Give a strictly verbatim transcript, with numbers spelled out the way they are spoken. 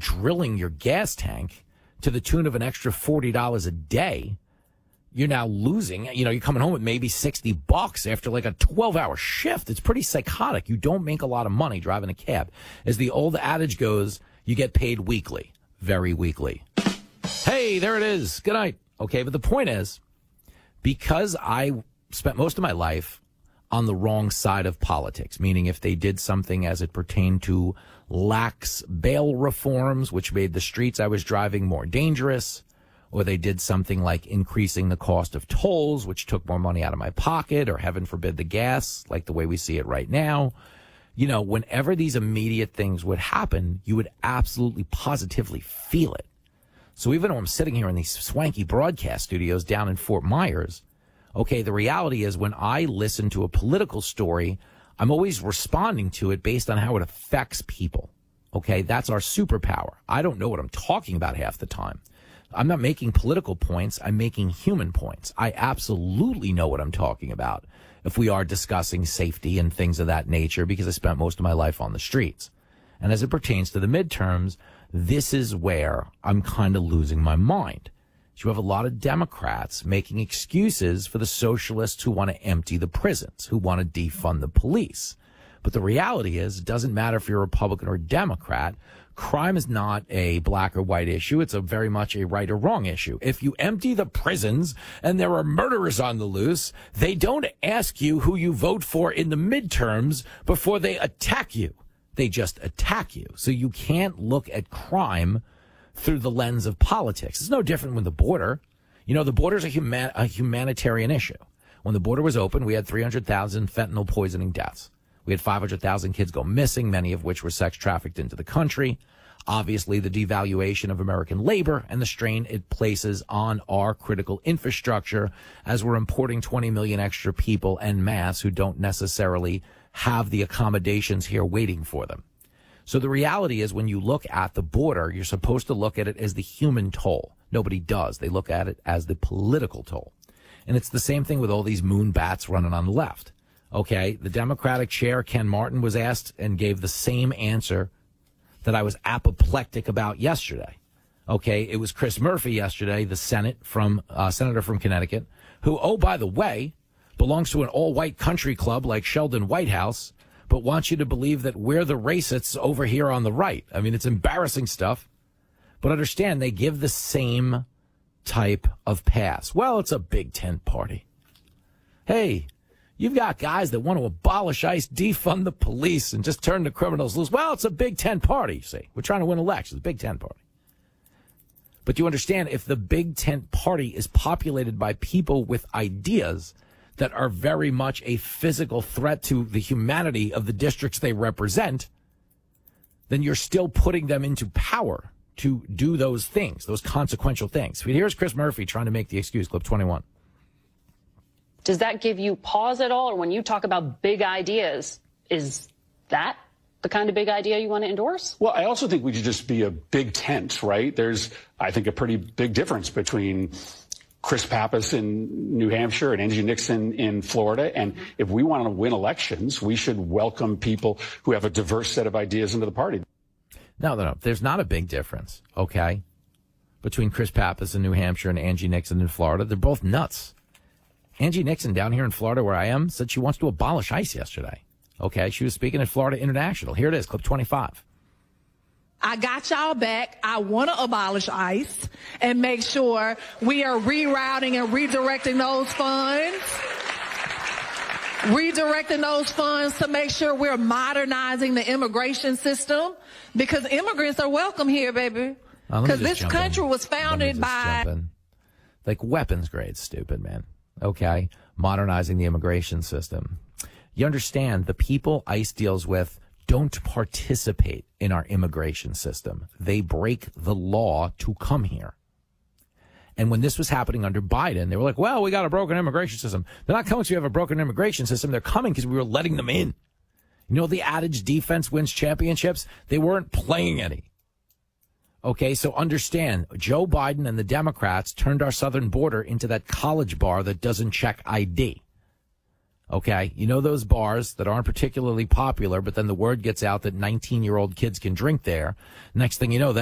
drilling your gas tank to the tune of an extra forty dollars a day, you're now losing, you know, you're coming home with maybe sixty bucks after like a twelve hour shift. It's pretty psychotic. You don't make a lot of money driving a cab. As the old adage goes, you get paid weekly, very weekly. Hey, there it is. Good night. Okay, but the point is, because I spent most of my life on the wrong side of politics, meaning if they did something as it pertained to lax bail reforms, which made the streets I was driving more dangerous, or they did something like increasing the cost of tolls, which took more money out of my pocket, or heaven forbid the gas, like the way we see it right now. You know, whenever these immediate things would happen, you would absolutely positively feel it. So even though I'm sitting here in these swanky broadcast studios down in Fort Myers, okay, the reality is when I listen to a political story, I'm always responding to it based on how it affects people. Okay, that's our superpower. I don't know what I'm talking about half the time. I'm not making political points. I'm making human points. I absolutely know what I'm talking about if we are discussing safety and things of that nature, because I spent most of my life on the streets. And as it pertains to the midterms, this is where I'm kind of losing my mind. You have a lot of Democrats making excuses for the socialists who want to empty the prisons, who want to defund the police. But the reality is, it doesn't matter if you're a Republican or a Democrat. Crime is not a black or white issue. It's a very much a right or wrong issue. If you empty the prisons and there are murderers on the loose, they don't ask you who you vote for in the midterms before they attack you. They just attack you. So you can't look at crime through the lens of politics. It's no different with the border. You know, the border is a, human, a humanitarian issue. When the border was open, we had three hundred thousand fentanyl poisoning deaths. We had five hundred thousand kids go missing, many of which were sex trafficked into the country. Obviously, the devaluation of American labor and the strain it places on our critical infrastructure as we're importing twenty million extra people en masse who don't necessarily have the accommodations here waiting for them. So the reality is when you look at the border, you're supposed to look at it as the human toll. Nobody does. They look at it as the political toll. And it's the same thing with all these moon bats running on the left. Okay, the Democratic chair, Ken Martin, was asked and gave the same answer that I was apoplectic about yesterday. Okay, it was Chris Murphy yesterday, the Senate from uh, senator from Connecticut, who, oh, by the way, belongs to an all-white country club like Sheldon Whitehouse, but wants you to believe that we're the racists over here on the right. I mean, it's embarrassing stuff. But understand, they give the same type of pass. Well, it's a big tent party. Hey, you've got guys that want to abolish ICE, defund the police, and just turn the criminals loose. Well, it's a big tent party, you see. We're trying to win elections, big tent party. But you understand, if the big tent party is populated by people with ideas that are very much a physical threat to the humanity of the districts they represent, then you're still putting them into power to do those things, those consequential things. Here's Chris Murphy trying to make the excuse, clip twenty-one. Does that give you pause at all? Or when you talk about big ideas, is that the kind of big idea you want to endorse? Well, I also think we should just be a big tent, right? There's, I think, a pretty big difference between Chris Pappas in New Hampshire and Angie Nixon in Florida. And if we want to win elections, we should welcome people who have a diverse set of ideas into the party. No, no, no. There's not a big difference, okay, between Chris Pappas in New Hampshire and Angie Nixon in Florida. They're both nuts. Angie Nixon down here in Florida where I am said she wants to abolish ICE yesterday. Okay, she was speaking at Florida International. Here it is, clip twenty-five. I got y'all back. I want to abolish ICE and make sure we are rerouting and redirecting those funds. Redirecting those funds to make sure we're modernizing the immigration system, because immigrants are welcome here, baby. Because uh, this country in. was founded by... Like weapons grade, stupid, man. Okay? Modernizing the immigration system. You understand, the people ICE deals with don't participate in our immigration system. They break the law to come here. And when this was happening under Biden, they were like, well, we got a broken immigration system. They're not coming because we have a broken immigration system. They're coming because we were letting them in. You know the adage, defense wins championships? They weren't playing any. Okay, so understand, Joe Biden and the Democrats turned our southern border into that college bar that doesn't check I D. Okay, you know those bars that aren't particularly popular, but then the word gets out that nineteen-year-old kids can drink there. Next thing you know,